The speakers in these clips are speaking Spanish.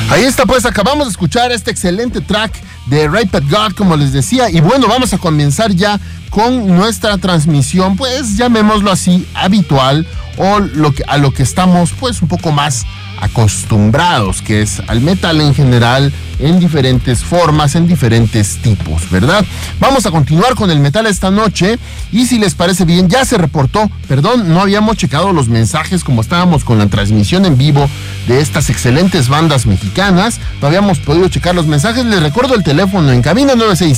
Ahí está, pues acabamos de escuchar este excelente track de Rape at God, como les decía, y bueno, vamos a comenzar ya con nuestra transmisión, pues llamémoslo así, habitual, o a lo que estamos pues un poco más acostumbrados, que es al metal en general, en diferentes formas, en diferentes tipos, ¿verdad? Vamos a continuar con el metal esta noche, y si les parece bien, ya se reportó, no habíamos checado los mensajes como estábamos con la transmisión en vivo de estas excelentes bandas mexicanas, no habíamos podido checar los mensajes. Les recuerdo el teléfono en cabina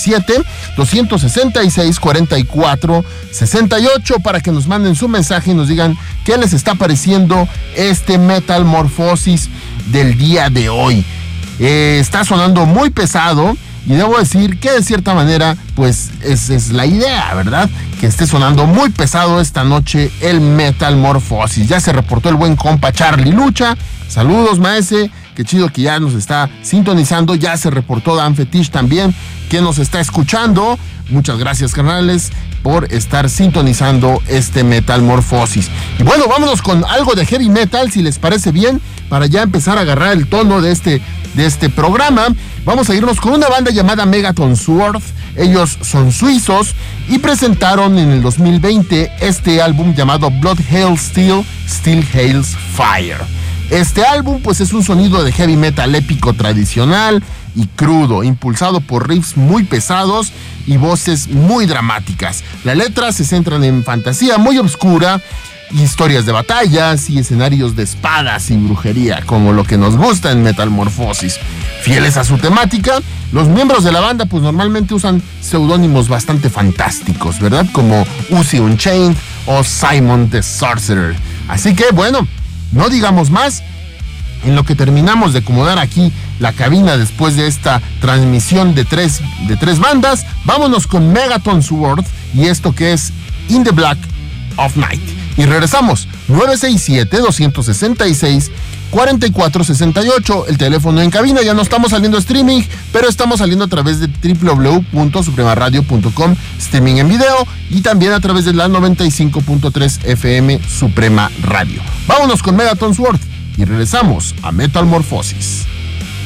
967-266-4468 para que nos manden su mensaje y nos digan qué les está pareciendo este Metamorfosis del día de hoy. Está sonando muy pesado y debo decir que de cierta manera pues es la idea, ¿verdad? Que esté sonando muy pesado esta noche el Metamorfosis. Ya se reportó el buen compa Charlie Lucha. Saludos, maese, qué chido que ya nos está sintonizando. Ya se reportó Dan Fetish también, que nos está escuchando. Muchas gracias, carnales, por estar sintonizando este Metamorfosis. Y bueno, vámonos con algo de heavy metal, si les parece bien, para ya empezar a agarrar el tono de este programa. Vamos a irnos con una banda llamada Megaton Sword. Ellos son suizos y presentaron en el 2020 este álbum llamado Blood Hails Steel, Steel Hails Fire. Este álbum pues es un sonido de heavy metal épico tradicional y crudo, impulsado por riffs muy pesados y voces muy dramáticas. Las letras se centran en fantasía muy oscura, historias de batallas y escenarios de espadas y brujería, como lo que nos gusta en Metamorfosis. Fieles a su temática, los miembros de la banda pues normalmente usan seudónimos bastante fantásticos, ¿verdad? Como Uzi Unchained o Simon the Sorcerer. Así que bueno, no digamos más. En lo que terminamos de acomodar aquí la cabina después de esta transmisión de tres bandas, vámonos con Megaton Sword y esto que es In the Black of Night. Y regresamos, 967-266-4468, el teléfono en cabina. Ya no estamos saliendo streaming, pero estamos saliendo a través de www.supremaradio.com, streaming en video, y también a través de la 95.3 FM Suprema Radio. Vámonos con Megaton Sword y regresamos a Metamorfosis.